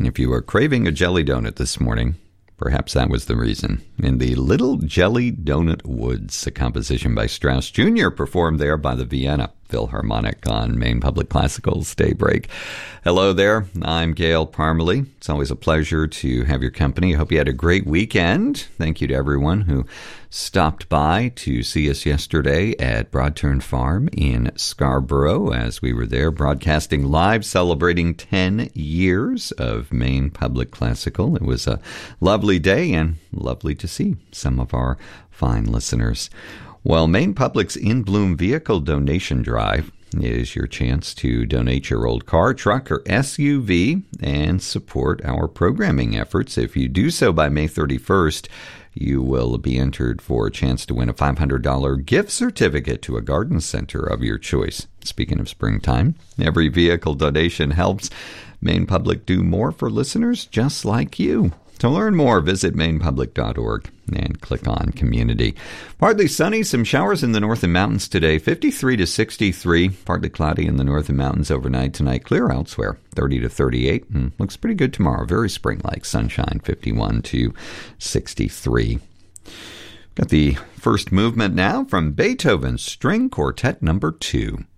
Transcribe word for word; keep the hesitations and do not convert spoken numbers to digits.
If you were craving a jelly donut this morning, perhaps that was the reason. In the Little Jelly Donut Woods, a composition by Strauss Junior performed there by the Vienna Philharmonic on Maine Public Classical's Daybreak. Hello there, I'm Gail Parmalee. It's always a pleasure to have your company. I hope you had a great weekend. Thank you to everyone who stopped by to see us yesterday at Broadturn Farm in Scarborough as we were there broadcasting live, celebrating ten years of Maine Public Classical. It was a lovely day and lovely to see some of our fine listeners. Well, Maine Public's In Bloom Vehicle Donation Drive is your chance to donate your old car, truck, or S U V and support our programming efforts. If you do so by May thirty-first, you will be entered for a chance to win a five hundred dollars gift certificate to a garden center of your choice. Speaking of springtime, every vehicle donation helps Maine Public do more for listeners just like you. To learn more, visit maine public dot org and click on Community. Partly sunny, some showers in the north and mountains today, fifty-three to sixty-three. Partly cloudy in the north and mountains overnight tonight, clear elsewhere, thirty to thirty-eight. And looks pretty good tomorrow, very spring-like sunshine, fifty-one to sixty-three. Got the first movement now from Beethoven's String Quartet Number two.